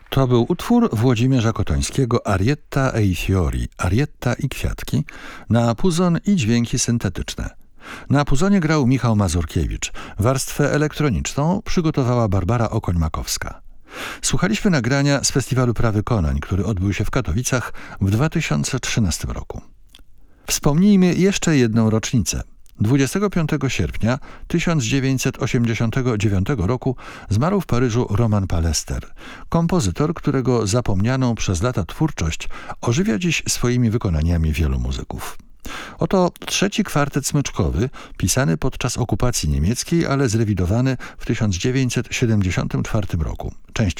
To był utwór Włodzimierza Kotońskiego Arietta e i fiori, Arietta i kwiatki, na puzon i dźwięki syntetyczne. Na puzonie grał Michał Mazurkiewicz. Warstwę elektroniczną przygotowała Barbara Okoń-Makowska. Słuchaliśmy nagrania z Festiwalu Prawy Konań, który odbył się w Katowicach w 2013 roku. Wspomnijmy jeszcze jedną rocznicę. 25 sierpnia 1989 roku zmarł w Paryżu Roman Palester, kompozytor, którego zapomnianą przez lata twórczość ożywia dziś swoimi wykonaniami wielu muzyków. Oto trzeci kwartet smyczkowy, pisany podczas okupacji niemieckiej, ale zrewidowany w 1974 roku. Część